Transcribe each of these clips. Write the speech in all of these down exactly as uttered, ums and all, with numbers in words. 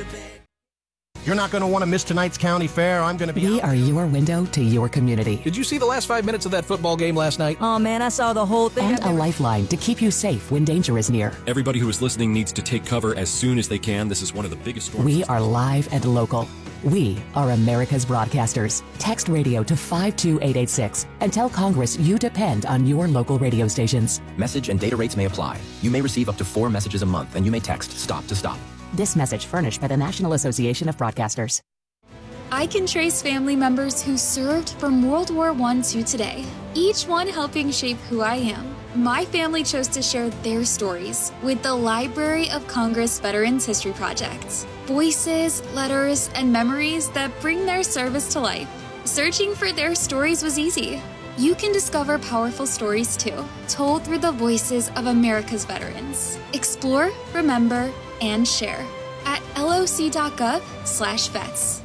You're not going to want to miss tonight's county fair. I'm going to be... We are your window to your community. Did you see the last five minutes of that football game last night? Oh, man, I saw the whole thing. And a lifeline to keep you safe when danger is near. Everybody who is listening needs to take cover as soon as they can. This is one of the biggest storms. We are live and local. We are America's broadcasters. Text radio to five two eight eight six and tell Congress you depend on your local radio stations. Message and data rates may apply. You may receive up to four messages a month, and you may text STOP to STOP. This message furnished by the National Association of Broadcasters. I can trace family members who served from World War One to today, each one helping shape who I am. My family chose to share their stories with the Library of Congress Veterans History Project. Voices, letters, and memories that bring their service to life. Searching for their stories was easy. You can discover powerful stories too, told through the voices of America's veterans. Explore, remember, and share at loc.gov slash vets.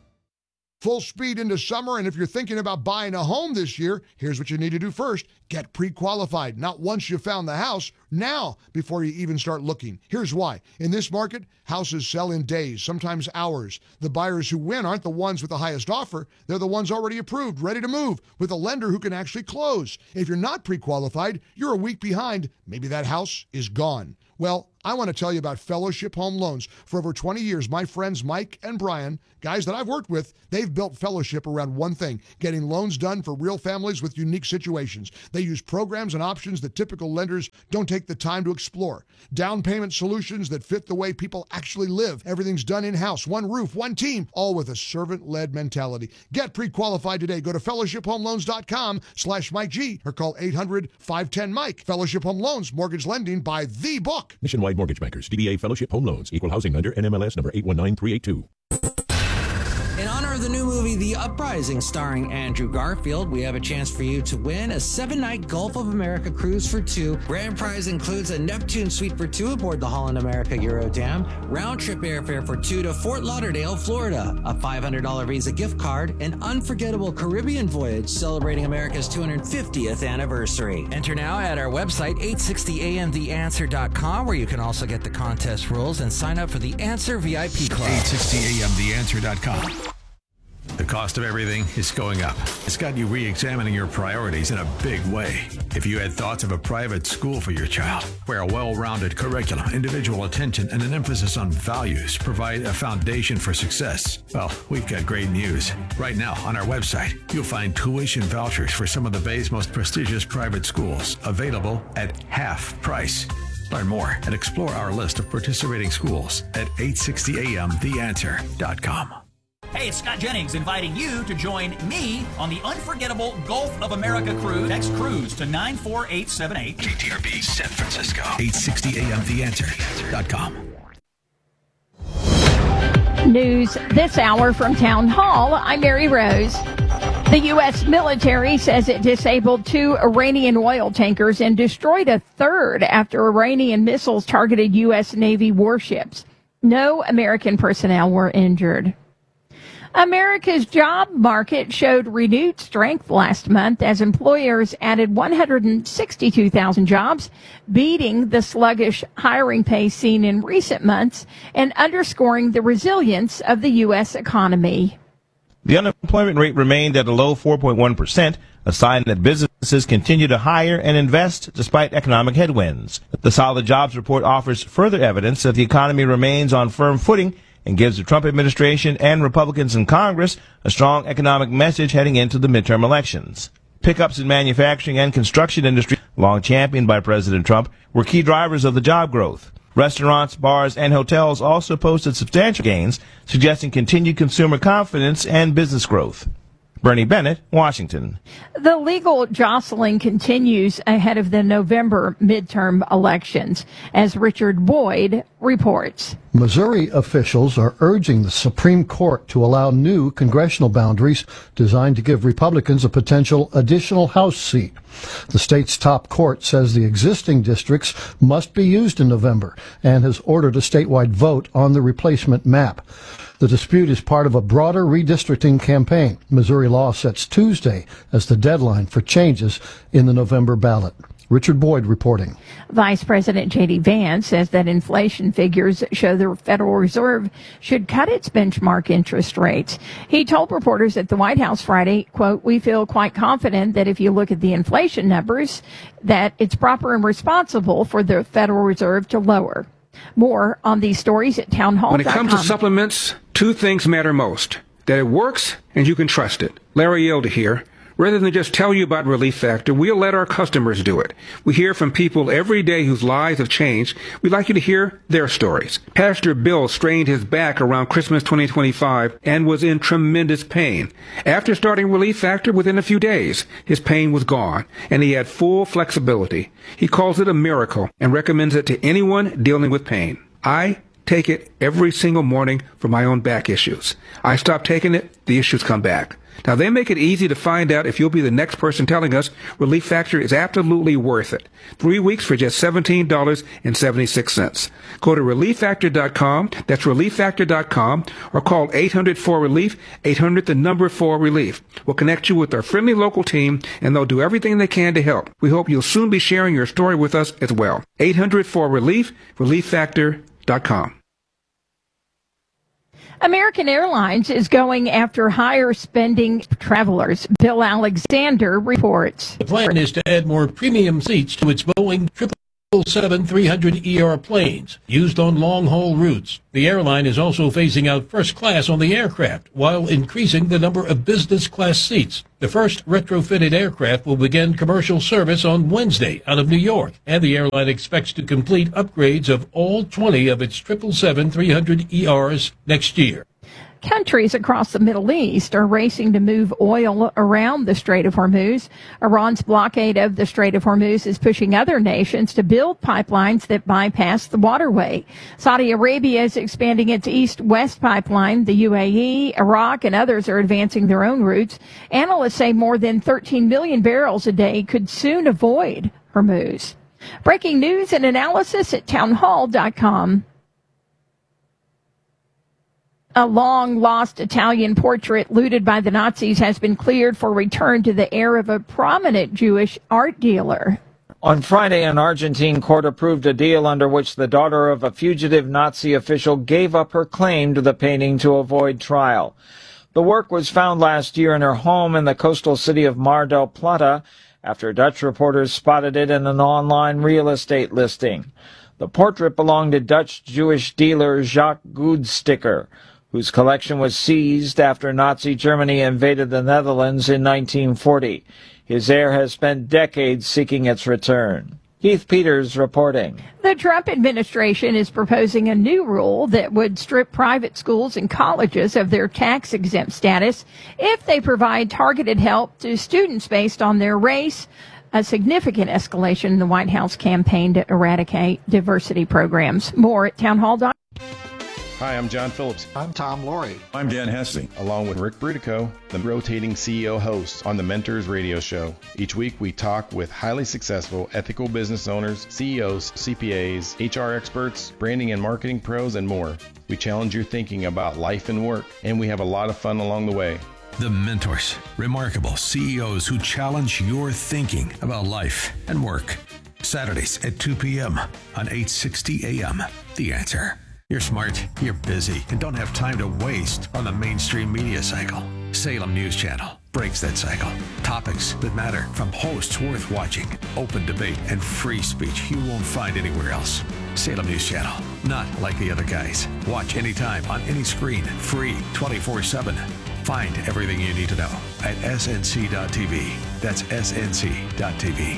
Full speed into summer, and if you're thinking about buying a home this year, here's what you need to do first. Get pre-qualified. Not once you found the house, now before you even start looking. Here's why. In this market, houses sell in days, sometimes hours. The buyers who win aren't the ones with the highest offer. They're the ones already approved, ready to move, with a lender who can actually close. If you're not pre-qualified, you're a week behind. Maybe that house is gone. Well, I want to tell you about Fellowship Home Loans. For over twenty years, my friends Mike and Brian, guys that I've worked with, they've built Fellowship around one thing, getting loans done for real families with unique situations. They use programs and options that typical lenders don't take the time to explore. Down payment solutions that fit the way people actually live. Everything's done in-house, one roof, one team, all with a servant-led mentality. Get pre-qualified today. Go to fellowshiphomeloans.com slash Mike G or call eight hundred, five one zero, Mike. Fellowship Home Loans, mortgage lending by the book. Nationwide Mortgage Bankers, D B A Fellowship Home Loans, Equal Housing Lender, N M L S number eight one nine three eight two. In honor of the new movie The Uprising starring Andrew Garfield, we have a chance for you to win a seven-night Gulf of America cruise for two. Grand prize includes a Neptune suite for two aboard the Holland America Eurodam, round-trip airfare for two to Fort Lauderdale, Florida, a five hundred dollars Visa gift card, an unforgettable Caribbean voyage celebrating America's two hundred fiftieth anniversary. Enter now at our website, eight sixty a m the answer dot com, where you can also get the contest rules and sign up for the Answer V I P Club. eight sixty a m the answer dot com. The cost of everything is going up. It's got you re-examining your priorities in a big way. If you had thoughts of a private school for your child, where a well-rounded curriculum, individual attention, and an emphasis on values provide a foundation for success, well, we've got great news. Right now, on our website, you'll find tuition vouchers for some of the Bay's most prestigious private schools, available at half price. Learn more and explore our list of participating schools at eight sixty a m the answer dot com. Hey, it's Scott Jennings inviting you to join me on the unforgettable Gulf of America cruise. Text cruise to nine four eight seven eight. K T R B San Francisco. eight sixty a m the answer dot com. News this hour from Town Hall. I'm Mary Rose. The U S military says it disabled two Iranian oil tankers and destroyed a third after Iranian missiles targeted U S Navy warships. No American personnel were injured. America's job market showed renewed strength last month as employers added one hundred sixty-two thousand jobs, beating the sluggish hiring pace seen in recent months and underscoring the resilience of the U S economy. The unemployment rate remained at a low four point one percent, a sign that businesses continue to hire and invest despite economic headwinds. The solid jobs report offers further evidence that the economy remains on firm footing and gives the Trump administration and Republicans in Congress a strong economic message heading into the midterm elections. Pickups in manufacturing and construction industry, long championed by President Trump, were key drivers of the job growth. Restaurants, bars, and hotels also posted substantial gains, suggesting continued consumer confidence and business growth. Bernie Bennett, Washington. The legal jostling continues ahead of the November midterm elections, as Richard Boyd reports. Missouri officials are urging the Supreme Court to allow new congressional boundaries designed to give Republicans a potential additional House seat. The state's top court says the existing districts must be used in November and has ordered a statewide vote on the replacement map. The dispute is part of a broader redistricting campaign. Missouri law sets Tuesday as the deadline for changes in the November ballot. Richard Boyd reporting. Vice President J D. Vance says that inflation figures show the Federal Reserve should cut its benchmark interest rates. He told reporters at the White House Friday, quote, "We feel quite confident that if you look at the inflation numbers, that it's proper and responsible for the Federal Reserve to lower." More on these stories at townhall dot com. When it comes to supplements, two things matter most: that it works and you can trust it. Larry Yelda here. Rather than just tell you about Relief Factor, we'll let our customers do it. We hear from people every day whose lives have changed. We'd like you to hear their stories. Pastor Bill strained his back around Christmas twenty twenty-five and was in tremendous pain. After starting Relief Factor, within a few days, his pain was gone, and he had full flexibility. He calls it a miracle and recommends it to anyone dealing with pain. I take it every single morning for my own back issues. I stop taking it, the issues come back. Now, they make it easy to find out if you'll be the next person telling us Relief Factor is absolutely worth it. Three weeks for just seventeen dollars and seventy-six cents. Go to relief factor dot com, that's relief factor dot com, or call eight hundred four relief, eight hundred the number four relief. We'll connect you with our friendly local team, and they'll do everything they can to help. We hope you'll soon be sharing your story with us as well. eight hundred four relief, relief factor dot com. American Airlines is going after higher spending travelers. Bill Alexander reports. The plan is to add more premium seats to its Boeing triple seven three hundred E R planes used on long-haul routes. The airline is also phasing out first class on the aircraft while increasing the number of business class seats. The first retrofitted aircraft will begin commercial service on Wednesday out of New York, and the airline expects to complete upgrades of all twenty of its triple seven three hundred E Rs next year. Countries across the Middle East are racing to move oil around the Strait of Hormuz. Iran's blockade of the Strait of Hormuz is pushing other nations to build pipelines that bypass the waterway. Saudi Arabia is expanding its east-west pipeline. The U A E, Iraq, and others are advancing their own routes. Analysts say more than thirteen million barrels a day could soon avoid Hormuz. Breaking news and analysis at townhall dot com. A long-lost Italian portrait looted by the Nazis has been cleared for return to the heir of a prominent Jewish art dealer. On Friday, an Argentine court approved a deal under which the daughter of a fugitive Nazi official gave up her claim to the painting to avoid trial. The work was found last year in her home in the coastal city of Mar del Plata after Dutch reporters spotted it in an online real estate listing. The portrait belonged to Dutch Jewish dealer Jacques Goudsticker, whose collection was seized after Nazi Germany invaded the Netherlands in nineteen forty. His heir has spent decades seeking its return. Keith Peters reporting. The Trump administration is proposing a new rule that would strip private schools and colleges of their tax-exempt status if they provide targeted help to students based on their race, a significant escalation in the White House campaign to eradicate diversity programs. More at townhall dot com. Hi, I'm John Phillips. I'm Tom Laurie. I'm Dan Hesse, along with Rick Brutico, the rotating C E O hosts on the Mentors Radio Show. Each week, we talk with highly successful ethical business owners, C E Os, C P As, H R experts, branding and marketing pros, and more. We challenge your thinking about life and work, and we have a lot of fun along the way. The Mentors, remarkable C E Os who challenge your thinking about life and work. Saturdays at two p.m. on eight sixty a.m. The Answer. You're smart, you're busy, and don't have time to waste on the mainstream media cycle. Salem News Channel breaks that cycle. Topics that matter from hosts worth watching, open debate, and free speech you won't find anywhere else. Salem News Channel, not like the other guys. Watch anytime on any screen, free, twenty-four seven. Find everything you need to know at S N C dot T V. That's S N C dot T V.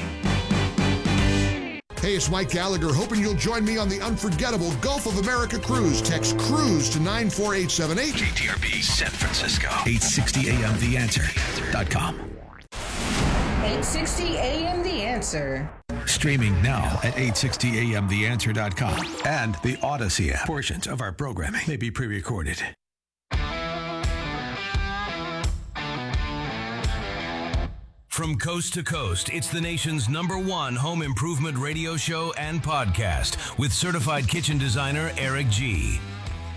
Hey, it's Mike Gallagher, hoping you'll join me on the unforgettable Gulf of America cruise. Text CRUISE to nine four eight seven eight. K T R P San Francisco, eight sixty a.m. The Answer dot com. eight sixty a.m. The Answer. Streaming now at eight sixty a m the answer dot com and the Odyssey app. Portions of our programming may be pre-recorded. From coast to coast, it's the nation's number one home improvement radio show and podcast with certified kitchen designer Eric G.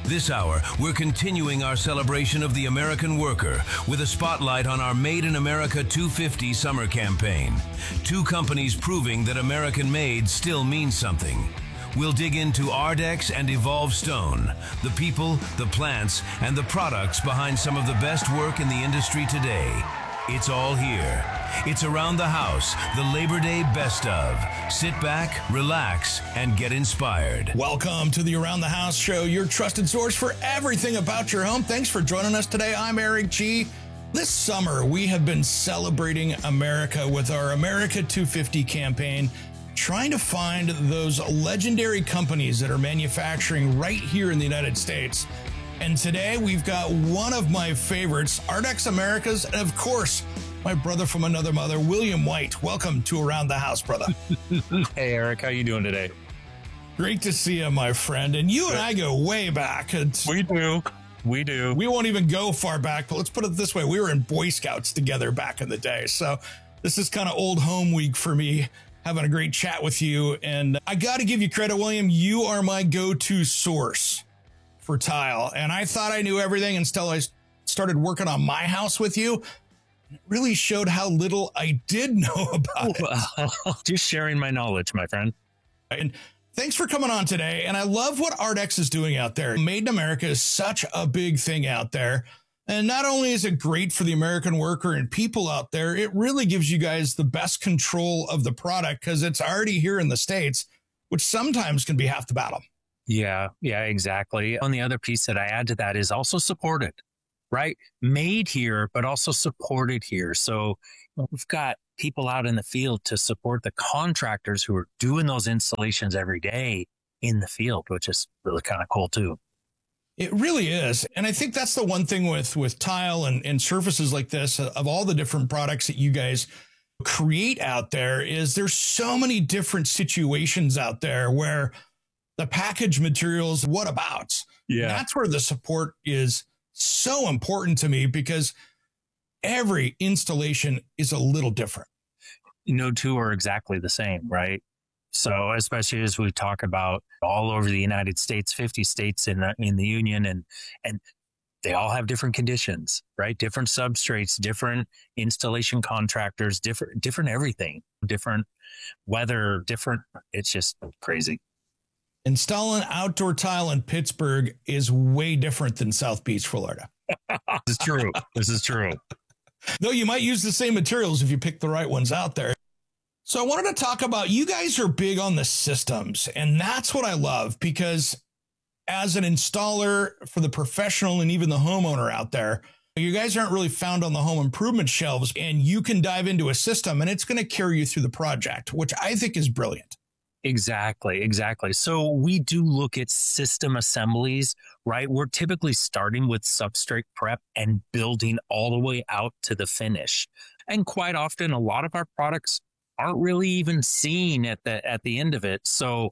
This hour, we're continuing our celebration of the American worker with a spotlight on our Made in America two fifty summer campaign. Two companies proving that American made still means something. We'll dig into Ardex and Evolve Stone, the people, the plants, and the products behind some of the best work in the industry today. It's all here. It's Around the House, the Labor Day best of. Sit back, relax, and get inspired. Welcome to the Around the House show, your trusted source for everything about your home. Thanks for joining us today. I'm Eric G. This summer, we have been celebrating America with our America two fifty campaign, trying to find those legendary companies that are manufacturing right here in the United States. And today we've got one of my favorites, Ardex Americas, and of course, my brother from another mother, William White. Welcome to Around the House, brother. Hey, Eric, how you doing today? Great to see you, my friend. And you and I go way back. It's, we do. We do. We won't even go far back, but let's put it this way. We were in Boy Scouts together back in the day. So this is kind of old home week for me, having a great chat with you. And I got to give you credit, William. You are my go-to source for tile. And I thought I knew everything until I started working on my house with you. It really showed how little I did know about it. Just sharing my knowledge, my friend. And thanks for coming on today. And I love what Ardex is doing out there. Made in America is such a big thing out there. And not only is it great for the American worker and people out there, it really gives you guys the best control of the product because it's already here in the States, which sometimes can be half the battle. Yeah, yeah, exactly. And the other piece that I add to that is also supported, right? Made here, but also supported here. So we've got people out in the field to support the contractors who are doing those installations every day in the field, which is really kind of cool too. It really is. And I think that's the one thing with, with tile and, and surfaces like this, of all the different products that you guys create out there, is there's so many different situations out there where the package materials, what abouts? Yeah. That's where the support is so important to me because every installation is a little different. No two are exactly the same, right? So especially as we talk about all over the United States, fifty states in the, in the union, and, and they all have different conditions, right? Different substrates, different installation contractors, different, different everything, different weather, different. It's just crazy. Installing outdoor tile in Pittsburgh is way different than South Beach, Florida. This is true. This is true. Though you might use the same materials if you pick the right ones out there. So I wanted to talk about, you guys are big on the systems, and that's what I love because as an installer for the professional and even the homeowner out there, you guys aren't really found on the home improvement shelves, and you can dive into a system and it's going to carry you through the project, which I think is brilliant. Exactly, exactly. So we do look at system assemblies, right? We're typically starting with substrate prep and building all the way out to the finish. And quite often, a lot of our products aren't really even seen at the at the end of it. So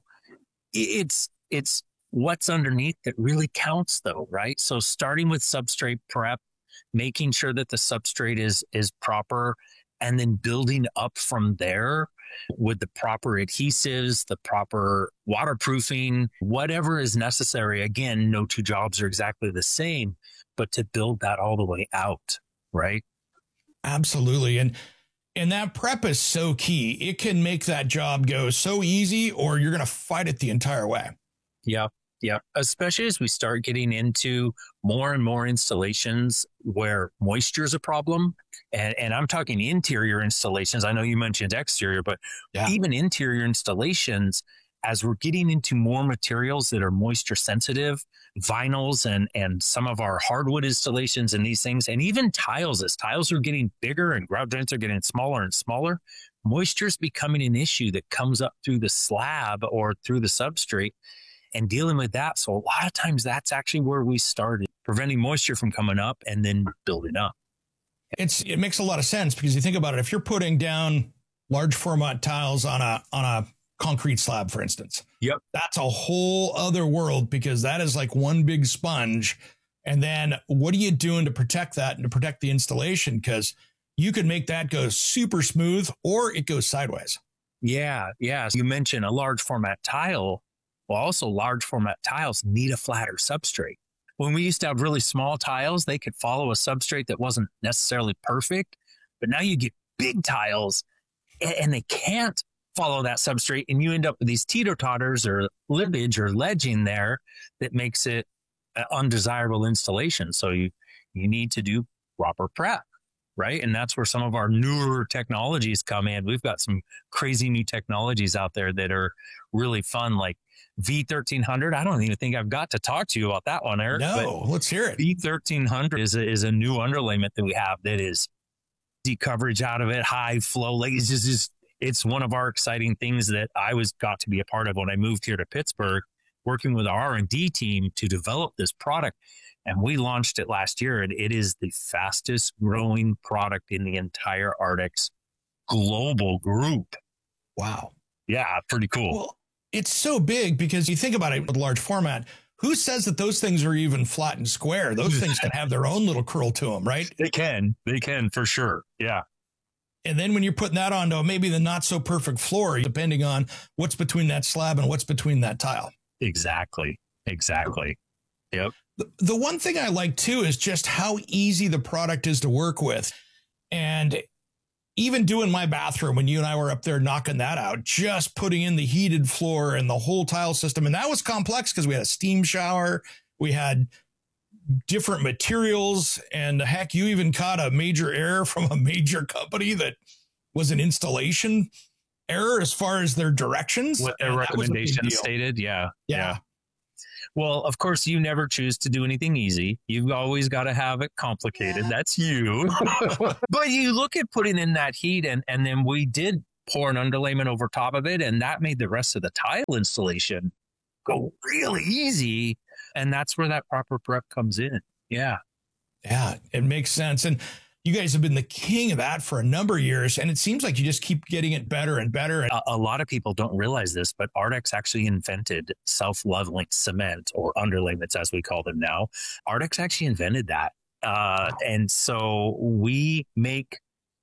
it's it's what's underneath that really counts, though, right? So starting with substrate prep, making sure that the substrate is is proper, and then building up from there with the proper adhesives, the proper waterproofing, whatever is necessary. Again, no two jobs are exactly the same, but to build that all the way out, right? Absolutely. And and that prep is so key. It can make that job go so easy, or you're going to fight it the entire way. Yep. Yeah, especially as we start getting into more and more installations where moisture is a problem. And, and I'm talking interior installations. I know you mentioned exterior, but yeah. Even interior installations, as we're getting into more materials that are moisture sensitive, vinyls and, and some of our hardwood installations and these things, and even tiles, as tiles are getting bigger and grout joints are getting smaller and smaller, moisture is becoming an issue that comes up through the slab or through the substrate. And dealing with that. So a lot of times that's actually where we started, preventing moisture from coming up and then building up. It's, it makes a lot of sense because you think about it. If you're putting down large format tiles on a, on a concrete slab, for instance, yep, that's a whole other world because that is like one big sponge. And then what are you doing to protect that and to protect the installation? Because you could make that go super smooth or it goes sideways. Yeah. Yeah. So you mentioned a large format tile. Well, also large format tiles need a flatter substrate, When we used to have really small tiles, they could follow a substrate that wasn't necessarily perfect. But now you get big tiles and they can't follow that substrate. And you end up with these teeter-totters or lippage or ledging there that makes it an undesirable installation. So you, you need to do proper prep, right? And that's where some of our newer technologies come in. We've got some crazy new technologies out there that are really fun, like V thirteen hundred. I don't even think I've got to talk to you about that one, Eric. No, let's hear it. V thirteen hundred is a, is a new underlayment that we have that is deep coverage out of it, high flow. Like it's just, just, it's one of our exciting things that I was got to be a part of when I moved here to Pittsburgh, working with our R and D team to develop this product. And we launched it last year, and it is the fastest growing product in the entire Ardex global group. Wow. Yeah, pretty cool. Well, it's so big because you think about it with large format. Who says that those things are even flat and square? Those things can have their own little curl to them, right? They can. They can for sure. Yeah. And then when you're putting that onto maybe the not so perfect floor, depending on what's between that slab and what's between that tile. Exactly. Exactly. Yep. The, the one thing I like too is just how easy the product is to work with. And even doing my bathroom, when you and I were up there knocking that out, just putting in the heated floor and the whole tile system. And that was complex because we had a steam shower. We had different materials. And heck, you even caught a major error from a major company that was an installation error as far as their directions. What their recommendations stated. Yeah. Yeah. yeah. Well, of course, you never choose to do anything easy. You've always got to have it complicated. That's you. But you look at putting in that heat, and, and then we did pour an underlayment over top of it, and that made the rest of the tile installation go really easy. And that's where that proper prep comes in. Yeah. Yeah, it makes sense. And you guys have been the king of that for a number of years, and it seems like you just keep getting it better and better. A, a lot of people don't realize this, but Ardex actually invented self-leveling cement, or underlayments as we call them now. Ardex actually invented that. Uh, and so we make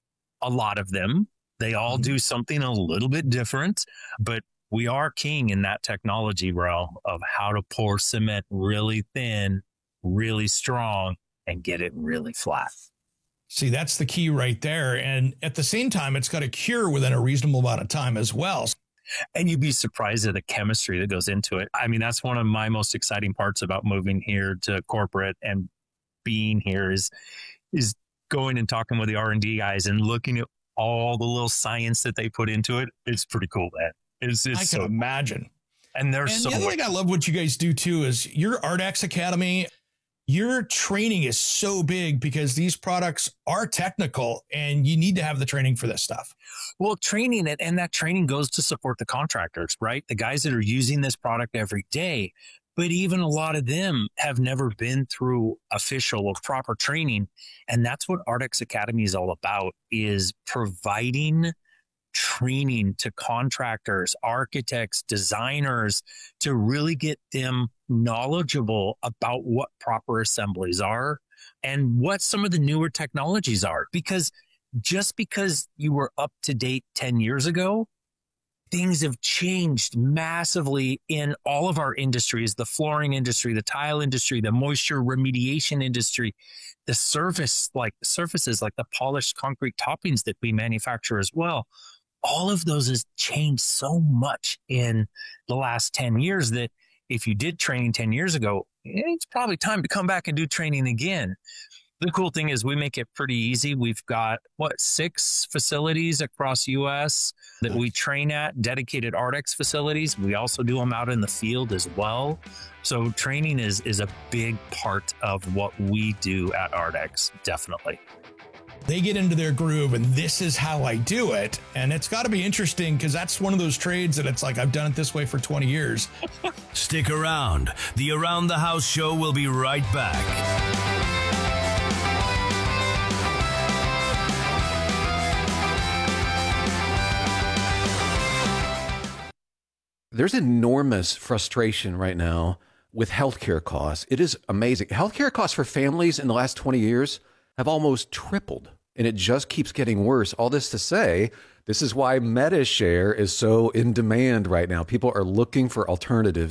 a lot of them. They all do something a little bit different, but we are king in that technology realm of how to pour cement really thin, really strong, and get it really flat. See, that's the key right there. And at the same time, it's got to cure within a reasonable amount of time as well. And you'd be surprised at the chemistry that goes into it. I mean, that's one of my most exciting parts about moving here to corporate and being here is, is going and talking with the R and D guys and looking at all the little science that they put into it. It's pretty cool, man. It's, it's I so, can imagine. And there's and so the other much. thing I love what you guys do too is your Ardex Academy. Your training is so big because these products are technical and you need to have the training for this stuff. Well, training it, and that training goes to support the contractors, right? The guys that are using this product every day. But even a lot of them have never been through official or proper training. And that's what Ardex Academy is all about, is providing training to contractors, architects, designers, to really get them knowledgeable about what proper assemblies are and what some of the newer technologies are. Because just because you were up to date ten years ago, things have changed massively in all of our industries, the flooring industry, the tile industry, the moisture remediation industry, the surface, like surfaces, like the polished concrete toppings that we manufacture as well. All of those has changed so much in the last ten years that if you did training ten years ago, it's probably time to come back and do training again. The cool thing is we make it pretty easy. We've got, what, six facilities across U S that we train at, dedicated Ardex facilities. We also do them out in the field as well. So training is, is a big part of what we do at Ardex, definitely. They get into their groove and this is how I do it. And it's got to be interesting because that's one of those trades that it's like, I've done it this way for twenty years. Stick around. The Around the House show will be right back. There's enormous frustration right now with healthcare costs. It is amazing. Healthcare costs for families in the last twenty years have almost tripled, and it just keeps getting worse. All this to say, this is why MediShare is so in demand right now. People are looking for alternatives,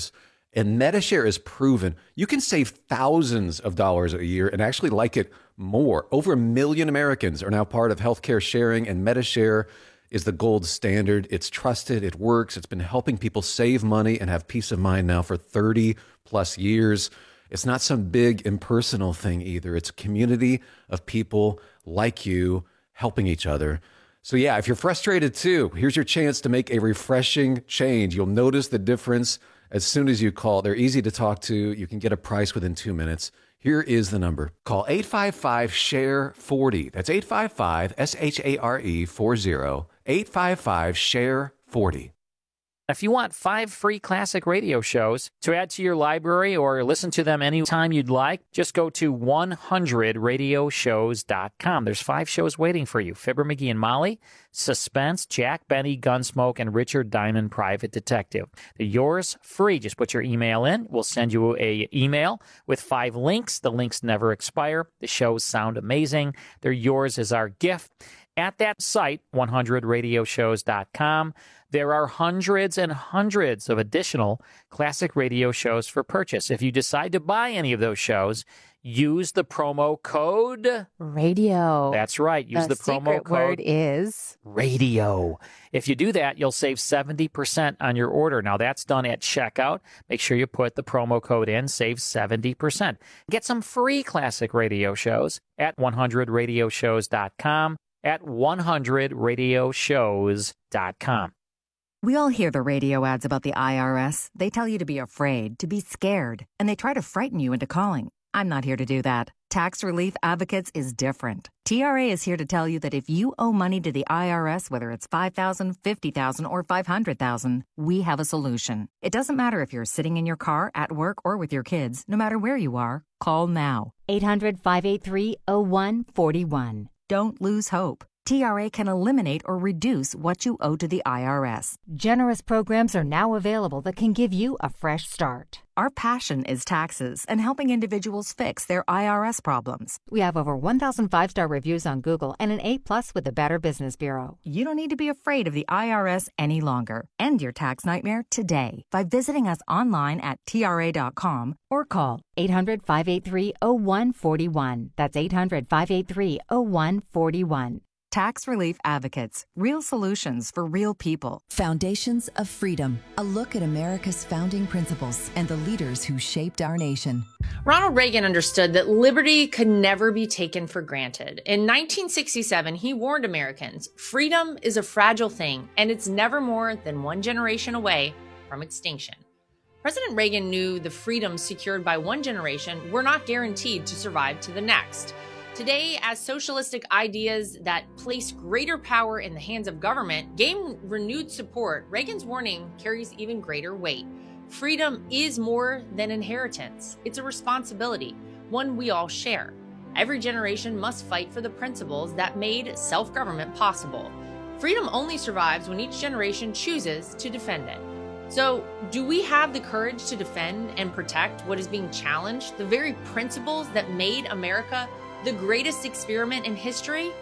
And Medishare is proven. You can save thousands of dollars a year and actually like it more. Over a million Americans are now part of healthcare sharing, and Medishare is the gold standard. It's trusted. It works. It's been helping people save money and have peace of mind now for thirty plus years. It's not some big impersonal thing either. It's a community of people like you helping each other. So yeah, if you're frustrated too, here's your chance to make a refreshing change. You'll notice the difference as soon as you call. They're easy to talk to. You can get a price within two minutes. Here is the number. Call eight five five, S H A R E, forty. That's eight five five, S H A R E, forty. eight five five, S H A R E, forty. If you want five free classic radio shows to add to your library or listen to them anytime you'd like, just go to one hundred radio shows dot com. There's five shows waiting for you. Fibber, McGee and Molly, Suspense, Jack Benny, Gunsmoke, and Richard Diamond, Private Detective. They're yours free. Just put your email in. We'll send you a email with five links. The links never expire. The shows sound amazing. They're yours as our gift. At that site, one hundred radio shows dot com, there are hundreds and hundreds of additional classic radio shows for purchase. If you decide to buy any of those shows, use the promo code radio. That's right. Use the, the promo secret code word is radio. If you do that, you'll save seventy percent on your order. Now, that's done at checkout. Make sure you put the promo code in, save seventy percent. Get some free classic radio shows at one hundred radio shows dot com, at one hundred radio shows dot com. We all hear the radio ads about the I R S. They tell you to be afraid, to be scared, and they try to frighten you into calling. I'm not here to do that. Tax Relief Advocates is different. T R A is here to tell you that if you owe money to the I R S, whether it's five thousand dollars, fifty thousand dollars, or five hundred thousand dollars, we have a solution. It doesn't matter if you're sitting in your car, at work, or with your kids. No matter where you are, call now. eight hundred, five eight three, oh one four one. Don't lose hope. T R A can eliminate or reduce what you owe to the I R S. Generous programs are now available that can give you a fresh start. Our passion is taxes and helping individuals fix their I R S problems. We have over one thousand five-star reviews on Google and an A plus with the Better Business Bureau. You don't need to be afraid of the I R S any longer. End your tax nightmare today by visiting us online at T R A dot com or call eight hundred, five eight three, oh one four one. That's eight hundred, five eight three, oh one four one. Tax Relief Advocates. Real solutions for real people. Foundations of Freedom. A look at America's founding principles and the leaders who shaped our nation. Ronald Reagan understood that liberty could never be taken for granted. In nineteen sixty-seven, he warned Americans, freedom is a fragile thing, and it's never more than one generation away from extinction. President Reagan knew the freedoms secured by one generation were not guaranteed to survive to the next. Today, as socialistic ideas that place greater power in the hands of government gain renewed support, Reagan's warning carries even greater weight. Freedom is more than inheritance. It's a responsibility, one we all share. Every generation must fight for the principles that made self-government possible. Freedom only survives when each generation chooses to defend it. So, do we have the courage to defend and protect what is being challenged, the very principles that made America the greatest experiment in history?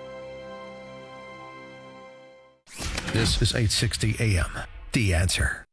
This is eight sixty A M. The Answer.